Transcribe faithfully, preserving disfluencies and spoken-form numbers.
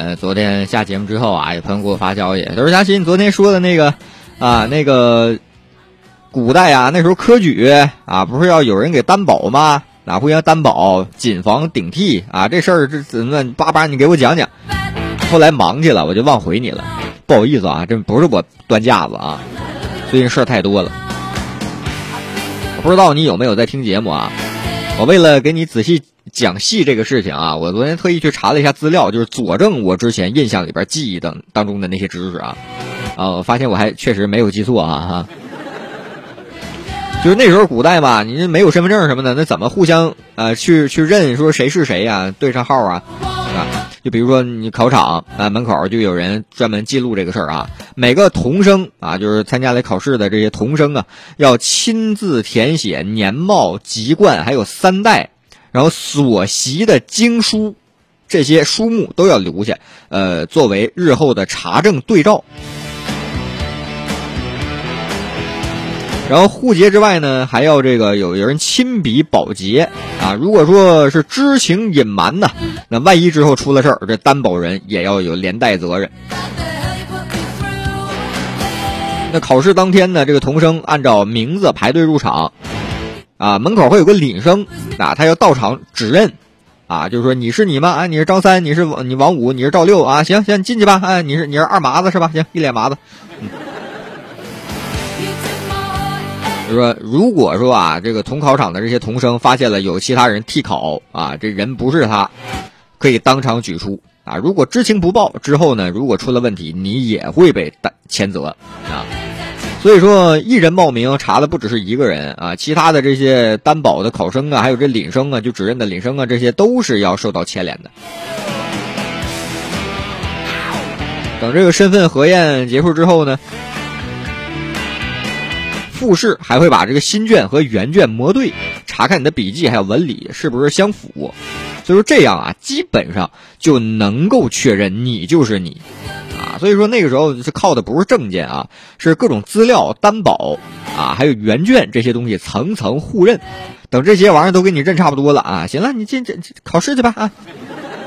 呃，昨天下节目之后啊，有朋友给我发消息，他说嘉欣，你昨天说的那个啊，那个古代啊，那时候科举啊，不是要有人给担保吗？啊，互相担保，谨防顶替啊，这事儿这怎么叭叭你给我讲讲。后来忙去了，我就忘回你了，不好意思啊，这不是我端架子啊，最近事儿太多了。我不知道你有没有在听节目啊？我为了给你仔细讲细这个事情啊，我昨天特意去查了一下资料，就是佐证我之前印象里边记忆等当中的那些知识啊，啊，我发现我还确实没有记错啊哈。就是那时候古代嘛，你没有身份证什么的，那怎么互相呃去去认说谁是谁呀、啊，对上号啊，啊，就比如说你考场啊门口就有人专门记录这个事儿啊，每个童生啊，就是参加来考试的这些童生啊，要亲自填写年貌、籍贯，还有三代，然后所习的经书，这些书目都要留下，呃，作为日后的查证对照。然后户籍之外呢，还要这个有有人亲笔保洁啊。如果说是知情隐瞒呢，那万一之后出了事儿，这担保人也要有连带责任。那考试当天呢，这个童生按照名字排队入场啊，门口会有个领生啊，他要到场指认啊，就是说你是你吗？啊，你是张三，你是你王五，你是赵六啊，行行，你进去吧。啊，你是你是二麻子是吧？行，一脸麻子。嗯。就是说，如果说啊，这个同考场的这些童生发现了有其他人替考啊，这人不是他，可以当场举出啊。如果知情不报之后呢，如果出了问题，你也会被谴责啊。所以说，一人冒名查的不只是一个人啊，其他的这些担保的考生啊，还有这领生啊，就指认的领生啊，这些都是要受到牵连的。等这个身份核验结束之后呢，复试还会把这个新卷和原卷磨对，查看你的笔记还有文理是不是相符。所以说这样啊，基本上就能够确认你就是你啊。所以说那个时候是靠的不是证件啊，是各种资料担保啊，还有原卷这些东西层层互认。等这些玩意儿都给你认差不多了啊，行了，你进这考试去吧啊。